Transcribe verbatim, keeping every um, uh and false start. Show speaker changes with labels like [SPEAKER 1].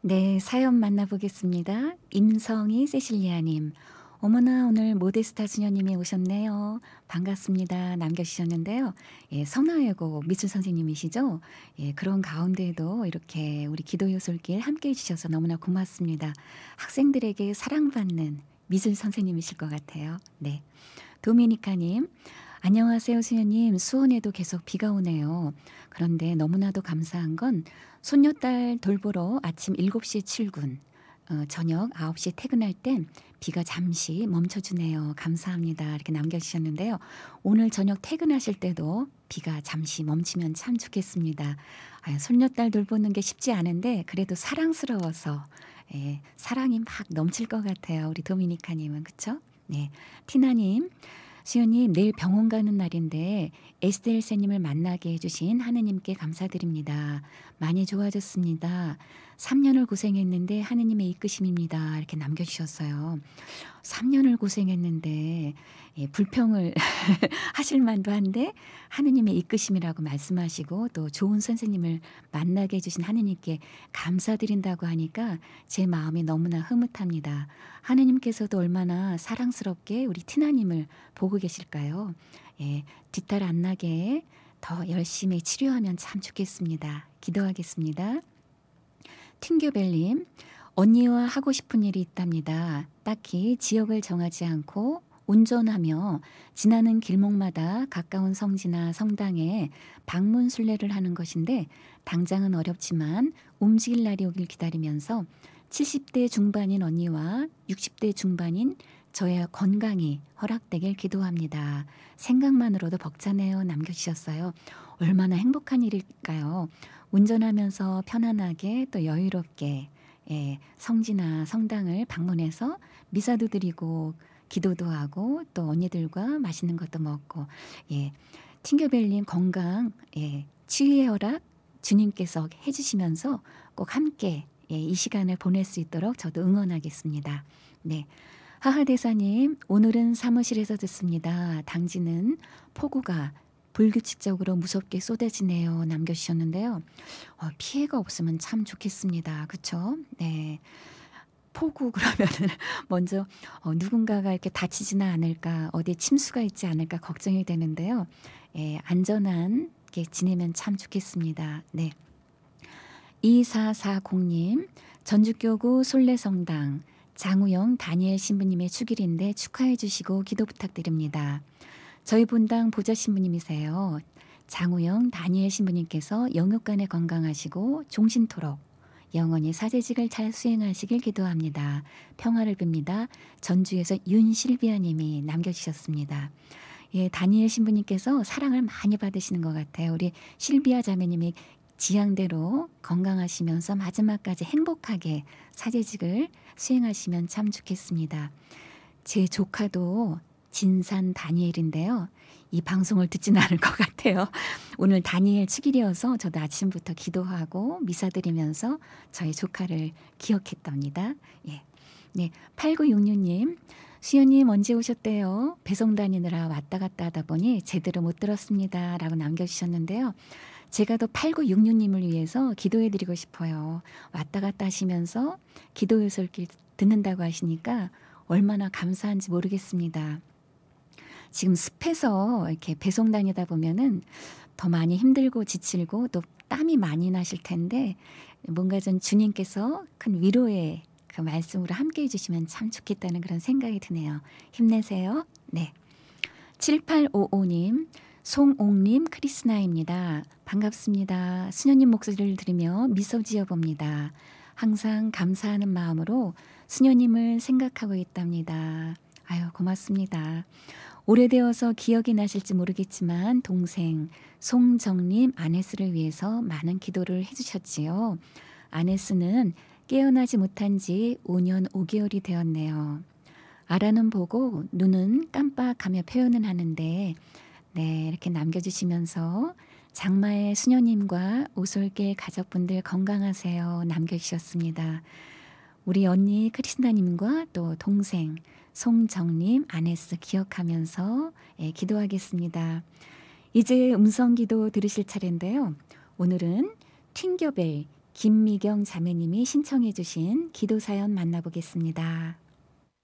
[SPEAKER 1] 네, 사연 만나보겠습니다. 임성희 세실리아님. 어머나, 오늘 모데스타 수녀님이 오셨네요. 반갑습니다. 남겨주셨는데요. 예, 선화예고 미술 선생님이시죠? 예, 그런 가운데에도 이렇게 우리 기도 요솔길 함께 해주셔서 너무나 고맙습니다. 학생들에게 사랑받는 미술 선생님이실 것 같아요. 네. 도미니카님. 안녕하세요, 수녀님. 수원에도 계속 비가 오네요. 그런데 너무나도 감사한 건 손녀딸 돌보러 아침 일곱 시 출근, 어, 저녁 아홉 시 퇴근할 땐 비가 잠시 멈춰주네요. 감사합니다. 이렇게 남겨주셨는데요. 오늘 저녁 퇴근하실 때도 비가 잠시 멈추면 참 좋겠습니다. 아, 손녀딸 돌보는 게 쉽지 않은데 그래도 사랑스러워서 예, 사랑이 막 넘칠 것 같아요. 우리 도미니카님은 그쵸? 네, 티나님. 수연님, 내일 병원 가는 날인데 에스텔세님을 만나게 해주신 하느님께 감사드립니다. 많이 좋아졌습니다. 삼 년을 고생했는데 하느님의 이끄심입니다. 이렇게 남겨주셨어요. 삼 년을 고생했는데 예, 불평을 하실 만도 한데 하느님의 이끄심이라고 말씀하시고 또 좋은 선생님을 만나게 해주신 하느님께 감사드린다고 하니까 제 마음이 너무나 흐뭇합니다. 하느님께서도 얼마나 사랑스럽게 우리 티나님을 보고 계실까요? 예, 뒤탈 안 나게 더 열심히 치료하면 참 좋겠습니다. 기도하겠습니다. 팅교벨님, 언니와 하고 싶은 일이 있답니다. 딱히 지역을 정하지 않고 운전하며 지나는 길목마다 가까운 성지나 성당에 방문 순례를 하는 것인데 당장은 어렵지만 움직일 날이 오길 기다리면서 칠십 대 중반인 언니와 육십 대 중반인 저의 건강이 허락되길 기도합니다. 생각만으로도 벅차네요. 남겨주셨어요. 얼마나 행복한 일일까요? 운전하면서 편안하게 또 여유롭게 예, 성지나 성당을 방문해서 미사도 드리고 기도도 하고 또 언니들과 맛있는 것도 먹고 예, 팅교벨님 건강 예, 치유의 허락 주님께서 해주시면서 꼭 함께 예, 이 시간을 보낼 수 있도록 저도 응원하겠습니다. 네. 하하대사님, 오늘은 사무실에서 듣습니다. 당지는 폭우가 불규칙적으로 무섭게 쏟아지네요. 남겨주셨는데요. 어, 피해가 없으면 참 좋겠습니다. 그쵸? 네. 폭우 그러면은 먼저 어, 누군가가 이렇게 다치지는 않을까, 어디에 침수가 있지 않을까 걱정이 되는데요. 예, 안전하게 지내면 참 좋겠습니다. 네. 이사사공님, 전주교구 솔레성당 장우영 다니엘 신부님의 축일인데 축하해 주시고 기도 부탁드립니다. 저희 본당 보좌 신부님이세요. 장우영 다니엘 신부님께서 영육간에 건강하시고 종신토록 영원히 사제직을 잘 수행하시길 기도합니다. 평화를 빕니다. 전주에서 윤실비아 님이 남겨주셨습니다. 예, 다니엘 신부님께서 사랑을 많이 받으시는 것 같아요. 우리 실비아 자매님이 지향대로 건강하시면서 마지막까지 행복하게 사제직을 수행하시면 참 좋겠습니다. 제 조카도 진산 다니엘인데요. 이 방송을 듣지는 않을 것 같아요. 오늘 다니엘 축일이어서 저도 아침부터 기도하고 미사 드리면서 저희 조카를 기억했답니다. 예. 네, 팔구육육 님. 수연님 언제 오셨대요? 배송 다니느라 왔다 갔다 하다 보니 제대로 못 들었습니다. 라고 남겨주셨는데요. 제가 더 팔구육육 님을 위해서 기도해 드리고 싶어요. 왔다 갔다 하시면서 기도 요솔길 듣는다고 하시니까 얼마나 감사한지 모르겠습니다. 지금 습해서 이렇게 배송 다니다 보면은 더 많이 힘들고 지치고 또 땀이 많이 나실 텐데 뭔가 좀 주님께서 큰 위로의 그 말씀으로 함께 해주시면 참 좋겠다는 그런 생각이 드네요. 힘내세요. 네. 칠팔오오 님, 송옥님, 크리스나입니다. 반갑습니다. 수녀님 목소리를 들으며 미소 지어봅니다. 항상 감사하는 마음으로 수녀님을 생각하고 있답니다. 아유, 고맙습니다. 오래되어서 기억이 나실지 모르겠지만 동생 송정님 아네스를 위해서 많은 기도를 해주셨지요. 아네스는 깨어나지 못한 지 오 년 오 개월이 되었네요. 아라는 보고 눈은 깜빡하며 표현은 하는데 네, 이렇게 남겨주시면서 장마의 수녀님과 오솔길 가족분들 건강하세요 남겨주셨습니다. 우리 언니 크리스나님과 또 동생 송정님 아네스 기억하면서 예, 기도하겠습니다. 이제 음성기도 들으실 차례인데요. 오늘은 튕겨벨 김미경 자매님이 신청해 주신 기도 사연 만나보겠습니다.